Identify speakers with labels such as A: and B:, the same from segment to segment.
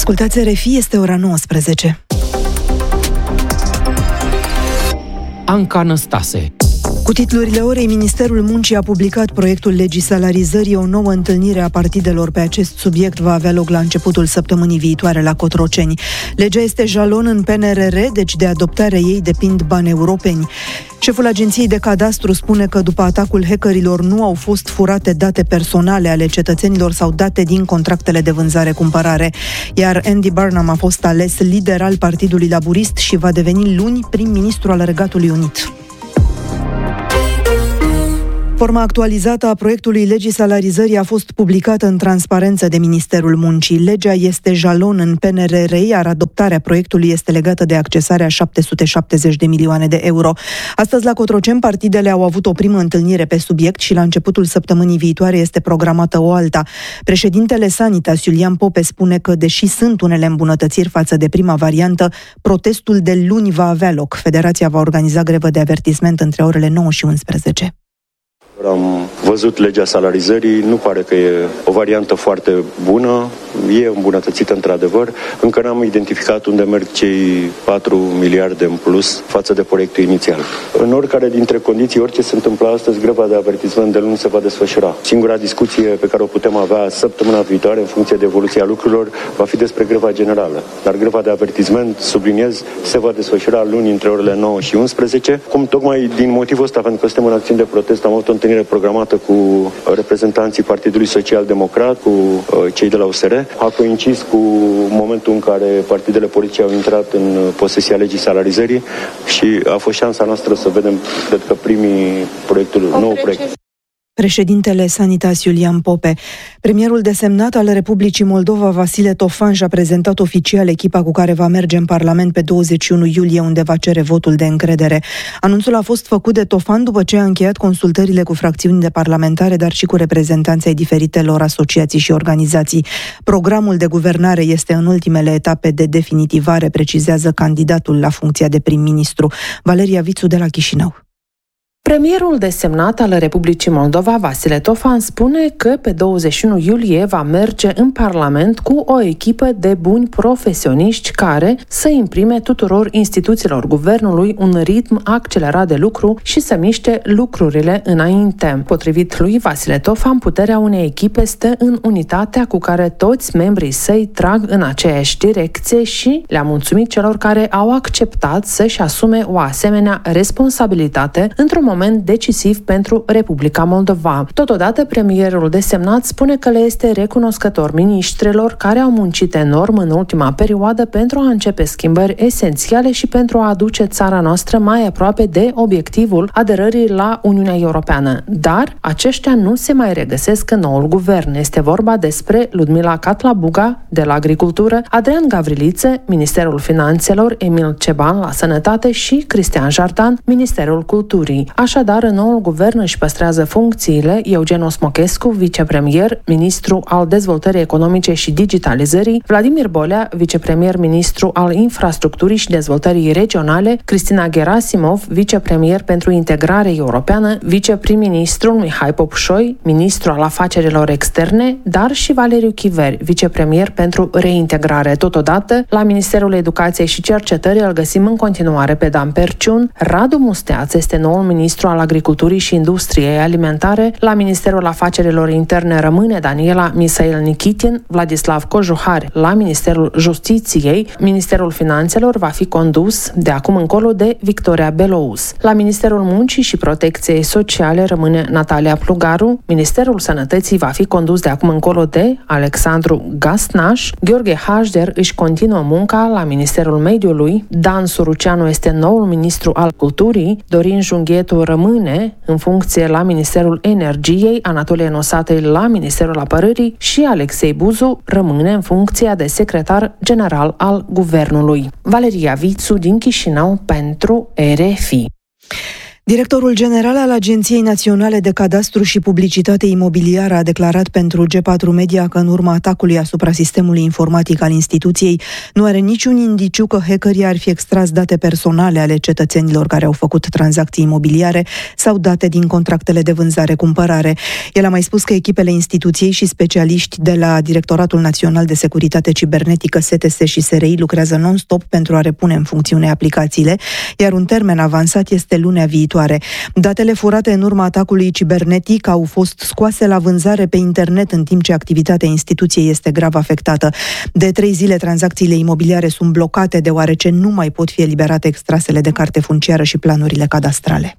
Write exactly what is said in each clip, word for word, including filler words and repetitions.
A: Ascultați R F I, este ora nouăsprezece.
B: Anca Năstase.
A: Cu titlurile orei, Ministerul Muncii a publicat proiectul legii salarizării. O nouă întâlnire a partidelor pe acest subiect va avea loc la începutul săptămânii viitoare la Cotroceni. Legea este jalon în P N R R, deci de adoptarea ei depind bani europeni. Șeful Agenției de Cadastru spune că după atacul hackerilor nu au fost furate date personale ale cetățenilor sau date din contractele de vânzare-cumpărare. Iar Andy Burnham a fost ales lider al Partidului Laburist și va deveni luni prim-ministru al Regatului Unit. Forma actualizată a proiectului legii salarizării a fost publicată în transparență de Ministerul Muncii. Legea este jalon în P N R R, iar adoptarea proiectului este legată de accesarea șapte sute șaptezeci de milioane de euro. Astăzi la Cotroceni, partidele au avut o primă întâlnire pe subiect și la începutul săptămânii viitoare este programată o alta. Președintele Sanitas, Iulian Pope, spune că, deși sunt unele îmbunătățiri față de prima variantă, protestul de luni va avea loc. Federația va organiza grevă de avertisment între orele nouă și unsprezece.
C: Am văzut legea salarizării, nu pare că e o variantă foarte bună, e îmbunătățită într-adevăr. Încă n-am identificat unde merg cei patru miliarde în plus față de proiectul inițial. În oricare dintre condiții, orice se întâmplă astăzi, greva de avertisment de luni se va desfășura. Singura discuție pe care o putem avea săptămâna viitoare, în funcție de evoluția lucrurilor, va fi despre greva generală. Dar greva de avertisment, subliniez, se va desfășura luni între orele nouă și unsprezece. Cum tocmai din motivul ăsta, pentru că suntem în acțiune de protest, am avut o întâlnire programată cu reprezentanții Partidului Social Democrat, cu cei de la U S R. A coincis cu momentul în care partidele politice au intrat în posesia legii salarizării și a fost șansa noastră să vedem, cred că, primii proiectul, nou proiect.
A: Președintele Sanitas, Iulian Pope. Premierul desemnat al Republicii Moldova, Vasile Tofan, și-a prezentat oficial echipa cu care va merge în Parlament pe douăzeci și unu iulie, unde va cere votul de încredere. Anunțul a fost făcut de Tofan după ce a încheiat consultările cu fracțiunile parlamentare, dar și cu reprezentanții ai diferitelor asociații și organizații. Programul de guvernare este în ultimele etape de definitivare, precizează candidatul la funcția de prim-ministru. Valeria Vițu de la Chișinău.
D: Premierul desemnat al Republicii Moldova, Vasile Tofan, spune că pe douăzeci și unu iulie va merge în Parlament cu o echipă de buni profesioniști care să imprime tuturor instituțiilor guvernului un ritm accelerat de lucru și să miște lucrurile înainte. Potrivit lui Vasile Tofan, puterea unei echipe stă în unitatea cu care toți membrii săi trag în aceeași direcție și le-a mulțumit celor care au acceptat să-și asume o asemenea responsabilitate într-un moment decisiv pentru Republica Moldova. Totodată, premierul desemnat spune că le este recunoscător miniștrilor care au muncit enorm în ultima perioadă pentru a începe schimbări esențiale și pentru a aduce țara noastră mai aproape de obiectivul aderării la Uniunea Europeană. Dar aceștia nu se mai regăsesc în noul guvern. Este vorba despre Ludmila Catlabuga de la Agricultură, Adrian Gavriliță, Ministerul Finanțelor, Emil Ceban la Sănătate și Cristian Jardan, Ministerul Culturii. Așadar, în noul guvern își păstrează funcțiile Eugen Osmochescu, vicepremier, ministru al dezvoltării economice și digitalizării, Vladimir Bolea, vicepremier-ministru al infrastructurii și dezvoltării regionale, Cristina Gerasimov, vicepremier pentru integrare europeană, viceprim-ministrul Mihai Popușoi, ministru al afacerilor externe, dar și Valeriu Chiveri, vicepremier pentru reintegrare. Totodată, la Ministerul Educației și Cercetării îl găsim în continuare pe Dan Perciun. Radu Musteaț este noul ministru al Agriculturii și Industriei Alimentare. La Ministerul Afacerilor Interne rămâne Daniela Misail Nikitin, Vladislav Cojuhari la Ministerul Justiției. Ministerul Finanțelor va fi condus de acum încolo de Victoria Belous. La Ministerul Muncii și Protecției Sociale rămâne Natalia Plugaru. Ministerul Sănătății va fi condus de acum încolo de Alexandru Gastnaș. Gheorghe Hașder își continuă munca la Ministerul Mediului. Dan Suruceanu este noul ministru al Culturii. Dorin Junghietu rămâne în funcție la Ministerul Energiei, Anatolie Nosatei la Ministerul Apărării și Alexei Buzu rămâne în funcția de secretar general al Guvernului. Valeria Vițu din Chișinău pentru R F I.
A: Directorul general al Agenției Naționale de Cadastru și Publicitate Imobiliară a declarat pentru G patru Media că în urma atacului asupra sistemului informatic al instituției nu are niciun indiciu că hackerii ar fi extras date personale ale cetățenilor care au făcut tranzacții imobiliare sau date din contractele de vânzare-cumpărare. El a mai spus că echipele instituției și specialiști de la Directoratul Național de Securitate Cibernetică, S T S și S R I lucrează non-stop pentru a repune în funcțiune aplicațiile, iar un termen avansat este lunea viitoare. Datele furate în urma atacului cibernetic au fost scoase la vânzare pe internet în timp ce activitatea instituției este grav afectată. De trei zile, tranzacțiile imobiliare sunt blocate deoarece nu mai pot fi eliberate extrasele de carte funciară și planurile cadastrale.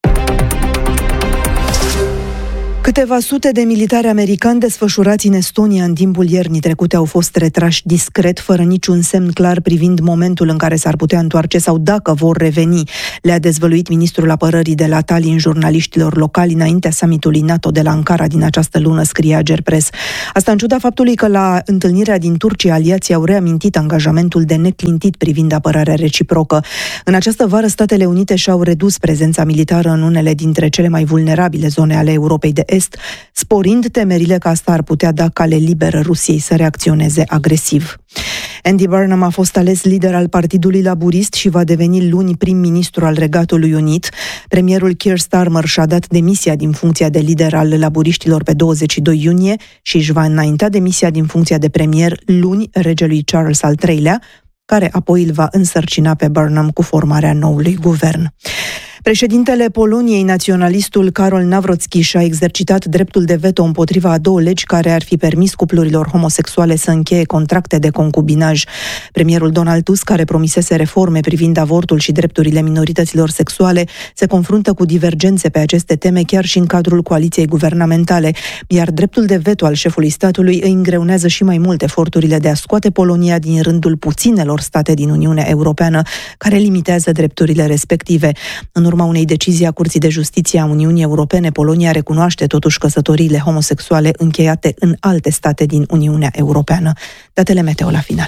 A: Câteva sute de militari americani desfășurați în Estonia în timpul iernii trecute au fost retrași discret, fără niciun semn clar privind momentul în care s-ar putea întoarce sau dacă vor reveni. Le-a dezvăluit ministrul apărării de la Tallinn jurnaliștilor locali înaintea summitului NATO de la Ankara din această lună, scrie Agerpres. Asta în ciuda faptului că la întâlnirea din Turcia aliații au reamintit angajamentul de neclintit privind apărarea reciprocă. În această vară, Statele Unite și-au redus prezența militară în unele dintre cele mai vulnerabile zone ale Europei de Est, sporind temerile că asta ar putea da cale liberă Rusiei să reacționeze agresiv. Andy Burnham a fost ales lider al Partidului Laburist și va deveni luni prim-ministru al Regatului Unit. Premierul Keir Starmer și-a dat demisia din funcția de lider al laburiștilor pe douăzeci și doi iunie și își va înainta demisia din funcția de premier luni regelui Charles al treilea, care apoi îl va însărcina pe Burnham cu formarea noului guvern. Președintele Poloniei, naționalistul Karol Nawrocki, și-a exercitat dreptul de veto împotriva a două legi care ar fi permis cuplurilor homosexuale să încheie contracte de concubinaj. Premierul Donald Tusk, care promisese reforme privind avortul și drepturile minorităților sexuale, se confruntă cu divergențe pe aceste teme chiar și în cadrul coaliției guvernamentale, iar dreptul de veto al șefului statului îi îngreunează și mai mult eforturile de a scoate Polonia din rândul puținelor state din Uniunea Europeană care limitează drepturile respective. În urma unei decizii a Curții de Justiție a Uniunii Europene, Polonia recunoaște totuși căsătoriile homosexuale încheiate în alte state din Uniunea Europeană. Datele meteo la final.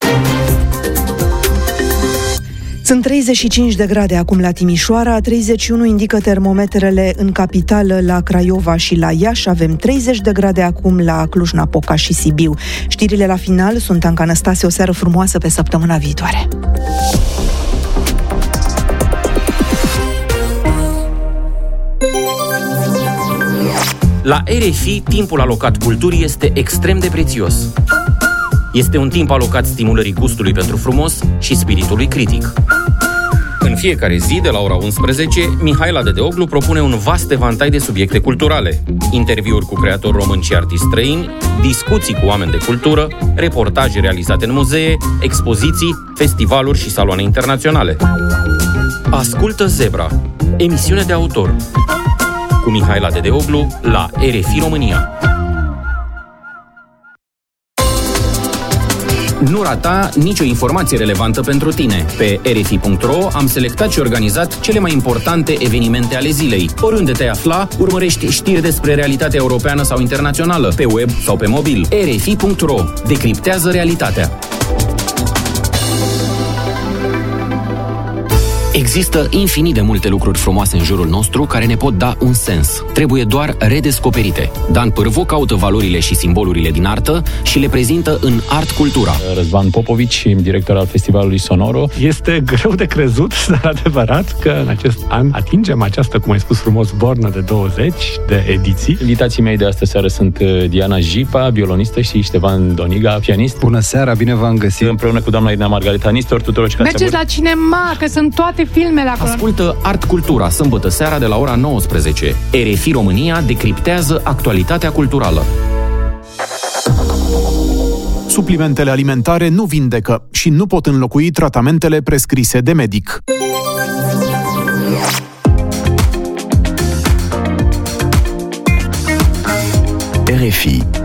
A: Sunt treizeci și cinci de grade acum la Timișoara, treizeci și unu indică termometrele în capitală, la Craiova și la Iași, avem treizeci de grade acum la Cluj-Napoca și Sibiu. Știrile la final sunt Anca Năstase, o seară frumoasă pe săptămâna viitoare.
B: La R F I, timpul alocat culturii este extrem de prețios. Este un timp alocat stimulării gustului pentru frumos și spiritului critic. În fiecare zi, de la ora unsprezece, Mihaela Dedeoglu propune un vast evantai de subiecte culturale. Interviuri cu creatori români și artiști străini, discuții cu oameni de cultură, reportaje realizate în muzee, expoziții, festivaluri și saloane internaționale. Ascultă Zebra, emisiune de autor, cu Mihaela Dedeoglu la R F I România. Nu rata nicio informație relevantă pentru tine. Pe r f i punct r o am selectat și organizat cele mai importante evenimente ale zilei. Oriunde te afla, urmărești știri despre realitatea europeană sau internațională, pe web sau pe mobil. r f i punct r o decriptează realitatea. Există infinit de multe lucruri frumoase în jurul nostru care ne pot da un sens. Trebuie doar redescoperite. Dan Pârvu caută valorile și simbolurile din artă și le prezintă în Art Cultura.
E: Răzvan Popovici, director al Festivalului Sonoro. Este greu de crezut, dar adevărat, că în acest an atingem această, cum ai spus frumos, bornă de douăzeci de ediții. Invitații mei de astă seară sunt Diana Jipa, violonistă, și Ștefan Doniga, pianist.
F: Bună seara, bine v-am găsit!
E: Împreună cu doamna Irina Margarita Nistor, tuturor cei care
G: mergeți la cinema, că sunt toate filmele acolo.
B: Ascultă Art Cultura, sâmbătă seara de la ora nouăsprezece. R F I România decriptează actualitatea culturală.
H: Suplimentele alimentare nu vindecă și nu pot înlocui tratamentele prescrise de medic.
I: R F I